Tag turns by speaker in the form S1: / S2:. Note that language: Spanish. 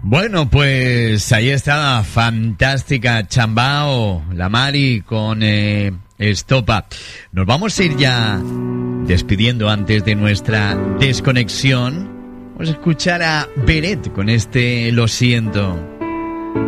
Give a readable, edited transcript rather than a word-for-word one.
S1: Bueno, pues ahí está, fantástica Chambao, la Mari con Estopa. Nos vamos a ir ya despidiendo antes de nuestra desconexión. Vamos a escuchar a Beret con este Lo siento.